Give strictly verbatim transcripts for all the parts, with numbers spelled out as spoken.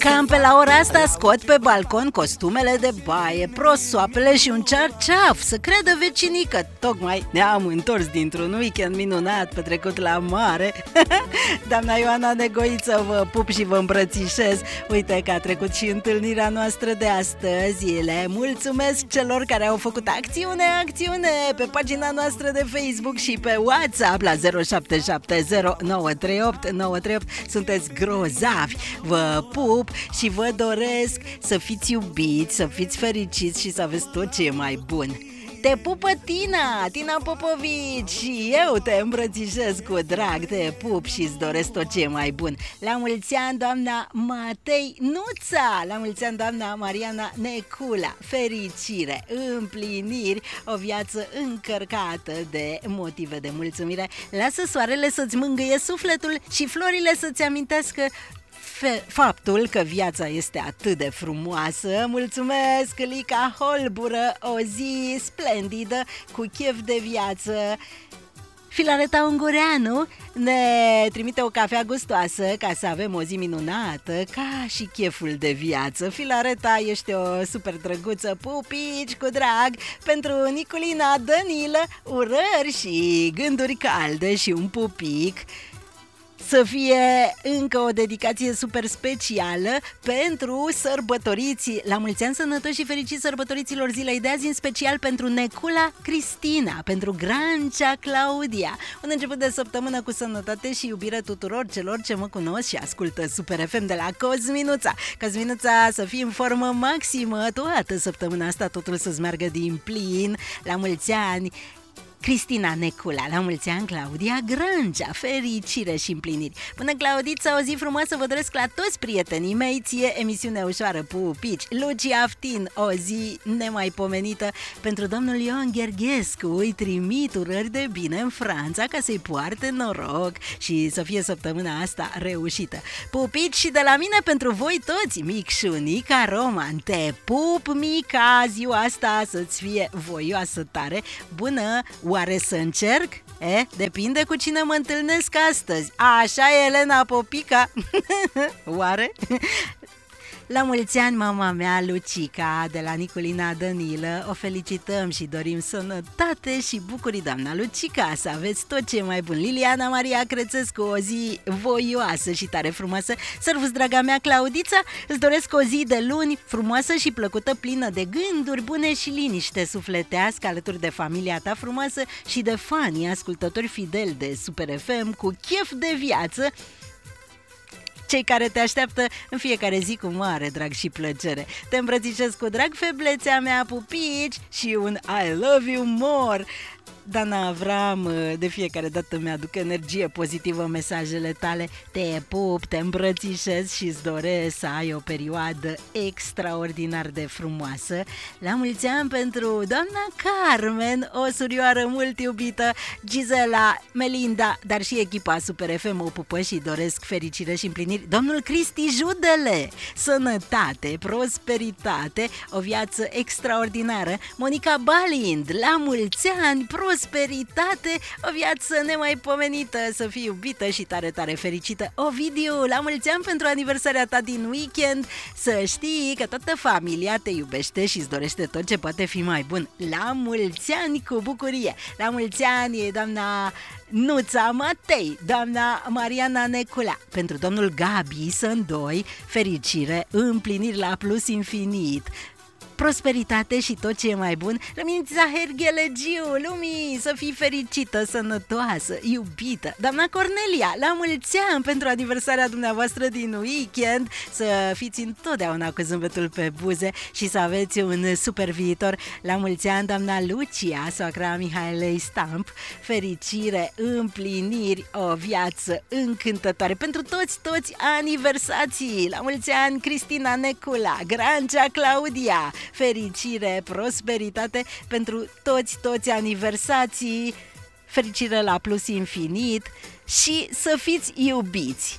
Cam pe la ora asta scot pe balcon costumele de baie, prosoapele și un cearceaf. Să credă vecinii că tocmai ne-am întors dintr-un weekend minunat petrecut la mare. Doamna Ioana Negoiță, vă pup și vă îmbrățișez. Uite că a trecut și întâlnirea noastră de astăzi. Le mulțumesc celor care au făcut acțiune, acțiune pe pagina noastră de Facebook și pe WhatsApp la zero șapte șapte zero nouă trei opt nouă trei opt. Sunteți grozavi, vă pup și vă doresc să fiți iubiți, să fiți fericiți și să aveți tot ce e mai bun. Te pupă Tina, Tina Popovici, și eu te îmbrățișez cu drag, te pup și îți doresc tot ce e mai bun. La mulți ani, doamna Matei Nuța, la mulți ani, doamna Mariana Necula, fericire, împliniri, o viață încărcată de motive de mulțumire. Lasă soarele să-ți mângâie sufletul și florile să-ți amintească faptul că viața este atât de frumoasă. Mulțumesc, Lica Holbură, o zi splendidă, cu chef de viață. Filareta Ungureanu ne trimite o cafea gustoasă ca să avem o zi minunată, ca și cheful de viață. Filareta, ești o super drăguță, pupici cu drag pentru Niculina Danilă, urări și gânduri calde și un pupic. Să fie încă o dedicație super specială pentru sărbătoriții. La mulți ani sănătoși și fericiți sărbătoriților zilei de azi, în special pentru Necula Cristina, pentru Grancea Claudia. Un început de săptămână cu sănătate și iubire tuturor celor ce mă cunosc și ascultă Super F M de la Cosminuța. Cosminuța, să fii în formă maximă toată săptămâna asta, totul să-ți meargă din plin. La mulți ani Cristina Necula, la mulți ani Claudia Grancea, fericire și împliniri. Până Claudița, o zi frumoasă vă doresc la toți prietenii mei, ție emisiune ușoară, pupici. Luci Aftin, o zi nemaipomenită pentru domnul Ioan Gherghescu, îi trimit urări de bine în Franța ca să-i poarte noroc și să fie săptămâna asta reușită. Pupici și de la mine pentru voi toți, Micșunica Roman, te pup, mica, ziua asta să-ți fie voioasă tare, bună. Oare să încerc? E, depinde cu cine mă întâlnesc astăzi. Așa e, Elena Popica. Oare? La mulți ani, mama mea, Lucica, de la Niculina Danilă, o felicităm și dorim sănătate și bucurii, doamna Lucica, să aveți tot ce e mai bun. Liliana Maria Crețescu, o zi voioasă și tare frumoasă. Servus, draga mea Claudița, îți doresc o zi de luni frumoasă și plăcută, plină de gânduri bune și liniște sufletească, alături de familia ta frumoasă și de fanii ascultători fideli de Super F M, cu chef de viață, cei care te așteaptă în fiecare zi cu mare drag și plăcere. Te îmbrățișez cu drag, feblețea mea, pupici, și un I love you more. Dana Avram, de fiecare dată mi-aduc energie pozitivă mesajele tale. Te pup, te îmbrățișez și îți doresc să ai o perioadă extraordinar de frumoasă. La mulți ani pentru doamna Carmen, o surioară mult iubită, Gisela, Melinda, dar și echipa Super F M o pupă și doresc fericire și împliniri. Domnul Cristi Judele, sănătate, prosperitate, o viață extraordinară. Monica Balind, la mulți ani, prosperitate, o viață nemaipomenită, să fii iubită și tare, tare fericită. Ovidiu, la mulți ani pentru aniversarea ta din weekend, să știi că toată familia te iubește și îți dorește tot ce poate fi mai bun. La mulți ani cu bucurie, la mulți ani, doamna Nuța Matei, doamna Mariana Necula, pentru domnul Gabi Sândoi, fericire, împliniri la plus infinit, prosperitate și tot ce e mai bun. Răminița Herghelegiu, lumii, să fii fericită, sănătoasă, iubită. Doamna Cornelia, la mulți ani pentru aniversarea dumneavoastră din weekend, să fiți întotdeauna cu zâmbetul pe buze și să aveți un super viitor. La mulți ani, doamna Lucia, soacra Mihaelei Stamp, fericire, împliniri, o viață încântătoare pentru toți, toți aniversații. La mulți ani, Cristina Necula, Grancea Claudia, fericire, prosperitate pentru toți, toți aniversații, fericire la plus infinit și să fiți iubiți.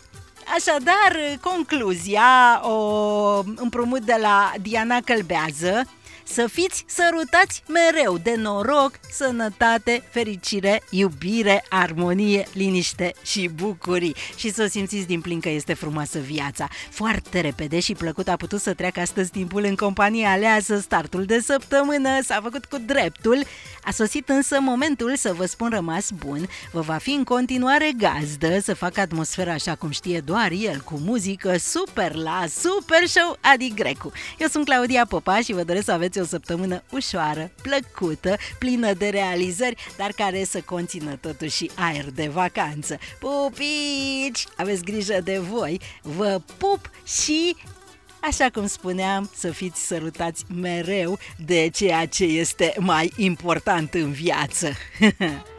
Așadar, concluzia o împrumut de la Diana Călbează. să fiți sărutați mereu de noroc, sănătate, fericire, iubire, armonie, liniște și bucurii. Și să simțiți din plin că este frumoasă viața. Foarte repede și plăcut a putut să treacă astăzi timpul în compania aleasă. Startul de săptămână s-a făcut cu dreptul. A sosit însă momentul să vă spun rămas bun. Vă va fi în continuare gazdă, să facă atmosfera așa cum știe doar el, cu muzică super la Super Show Adi Grecu. Eu sunt Claudia Popa și vă doresc să aveți o săptămână ușoară, plăcută, plină de realizări, dar care să conțină totuși și aer de vacanță. Pupici! Aveți grijă de voi, vă pup și... Așa cum spuneam, să fiți sărutați mereu de ceea ce este mai important în viață.